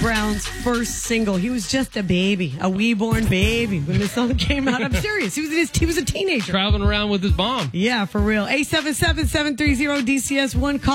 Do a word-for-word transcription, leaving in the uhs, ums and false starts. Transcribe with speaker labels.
Speaker 1: Brown's first single. He was just a baby, a wee-born baby when this song came out. I'm serious. He was in his, he was a teenager.
Speaker 2: Traveling around with his mom.
Speaker 1: Yeah, for real. eight seven seven, seven three zero, D C S one. Call